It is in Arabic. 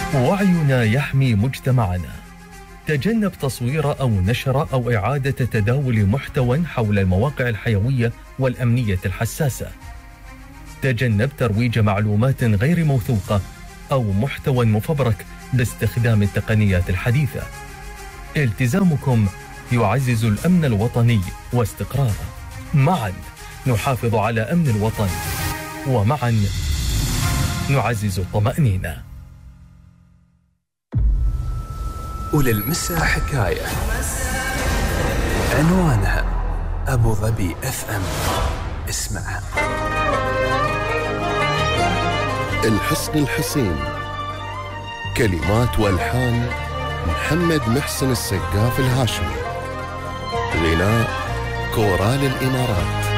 وعينا يحمي مجتمعنا. تجنب تصوير أو نشر أو إعادة تداول محتوى حول المواقع الحيوية والأمنية الحساسة. تجنب ترويج معلومات غير موثوقة أو محتوى مفبرك باستخدام التقنيات الحديثة. التزامكم يعزز الأمن الوطني واستقراره. معا نحافظ على أمن الوطن، ومعا نعزز الطمأنينة. وللمسا حكاية عنوانها أبو ظبي FM. اسمعها. الحصن الحصين. كلمات والحان محمد محسن السقاف الهاشمي. غناء كورال الإمارات.